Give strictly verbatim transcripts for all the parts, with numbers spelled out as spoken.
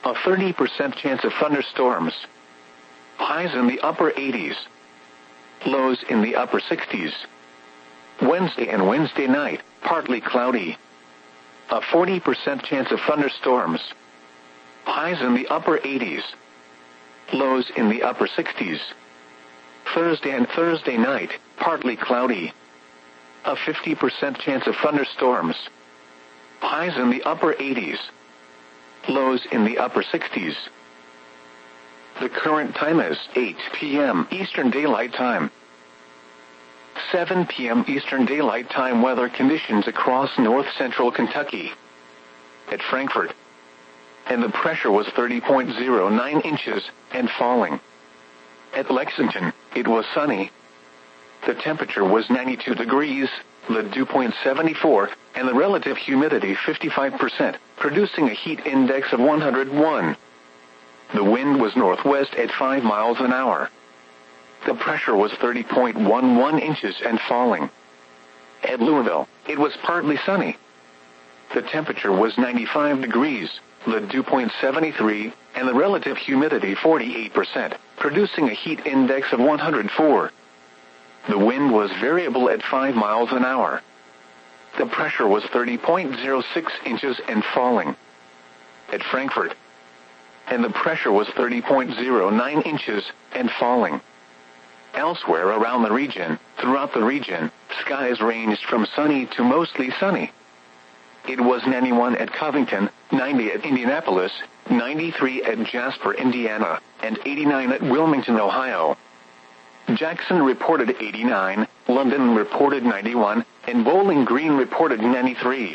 A thirty percent chance of thunderstorms. Highs in the upper eighties. Lows in the upper sixties. Wednesday and Wednesday night, partly cloudy. A forty percent chance of thunderstorms. Highs in the upper eighties. Lows in the upper sixties. Thursday and Thursday night, partly cloudy. A fifty percent chance of thunderstorms. Highs in the upper eighties. Lows in the upper sixties. The current time is eight p m Eastern Daylight Time. seven p m Eastern Daylight Time weather conditions across north-central Kentucky. At Frankfort. And the pressure was thirty point zero nine inches, and falling. At Lexington, it was sunny. The temperature was ninety-two degrees, the dew point seventy-four, and the relative humidity fifty-five percent, producing a heat index of one hundred one. The wind was northwest at five miles an hour. The pressure was thirty point one one inches and falling. At Louisville, it was partly sunny. The temperature was ninety-five degrees, the dew point seventy-three, and the relative humidity forty-eight percent, producing a heat index of one hundred four. The wind was variable at five miles an hour. The pressure was thirty point zero six inches and falling. At Frankfort. And the pressure was thirty point zero nine inches, and falling. Elsewhere around the region, throughout the region, skies ranged from sunny to mostly sunny. It was ninety-one at Covington, ninety at Indianapolis, ninety-three at Jasper, Indiana, and eighty-nine at Wilmington, Ohio. Jackson reported eighty-nine, London reported ninety-one, and Bowling Green reported ninety-three.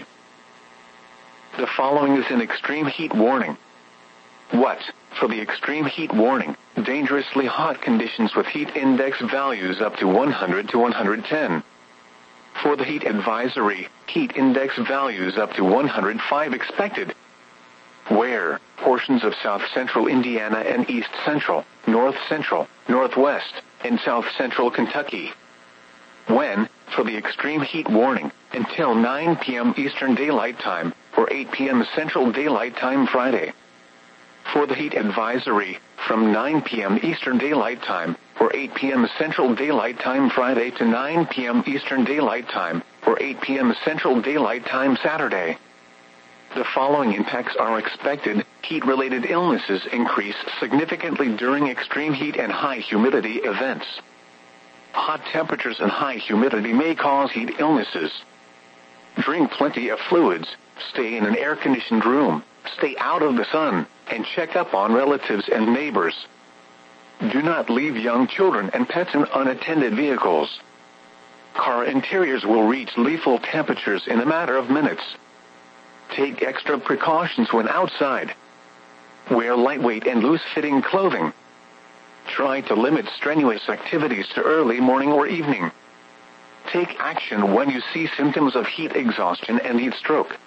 The following is an extreme heat warning. What? For the extreme heat warning, dangerously hot conditions with heat index values up to one hundred to one hundred ten. For the heat advisory, heat index values up to one hundred five expected. Where? Portions of south-central Indiana and east-central, north-central, northwest, and south-central Kentucky. When? For the extreme heat warning, until nine p m Eastern Daylight Time, or eight p m Central Daylight Time Friday. For the heat advisory, from nine p m Eastern Daylight Time, or eight p m Central Daylight Time Friday to nine p m Eastern Daylight Time, or eight p m Central Daylight Time Saturday. The following impacts are expected. Heat-related illnesses increase significantly during extreme heat and high humidity events. Hot temperatures and high humidity may cause heat illnesses. Drink plenty of fluids, stay in an air-conditioned room, stay out of the sun, and check up on relatives and neighbors. Do not leave young children and pets in unattended vehicles. Car interiors will reach lethal temperatures in a matter of minutes. Take extra precautions when outside. Wear lightweight and loose-fitting clothing. Try to limit strenuous activities to early morning or evening. Take action when you see symptoms of heat exhaustion and heat stroke.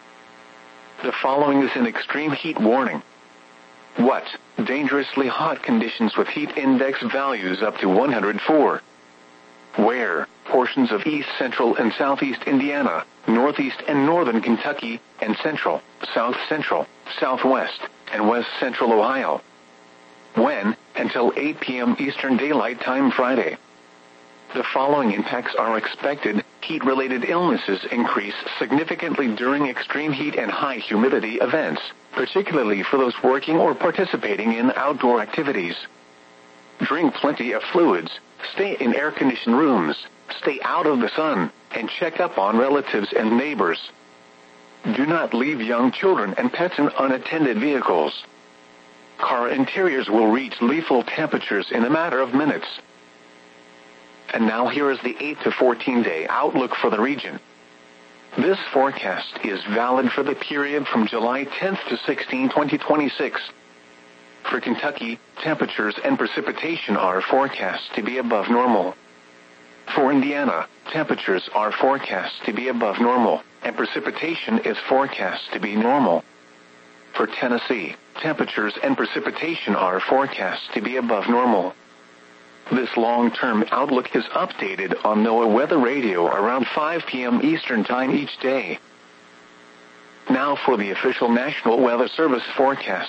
The following is an extreme heat warning. What? Dangerously hot conditions with heat index values up to one hundred four. Where? Portions of east central and southeast Indiana, northeast and northern Kentucky, and central, south central, southwest, and west central Ohio. When? Until eight p m Eastern Daylight Time Friday. The following impacts are expected. Heat-related illnesses increase significantly during extreme heat and high humidity events, particularly for those working or participating in outdoor activities. Drink plenty of fluids, stay in air-conditioned rooms, stay out of the sun, and check up on relatives and neighbors. Do not leave young children and pets in unattended vehicles. Car interiors will reach lethal temperatures in a matter of minutes. And now here is the eight to fourteen day outlook for the region. This forecast is valid for the period from July tenth to sixteenth, twenty twenty-six. For Kentucky, temperatures and precipitation are forecast to be above normal. For Indiana, temperatures are forecast to be above normal, and precipitation is forecast to be normal. For Tennessee, temperatures and precipitation are forecast to be above normal. This long-term outlook is updated on NOAA Weather Radio around five p m Eastern Time each day. Now for the official National Weather Service forecast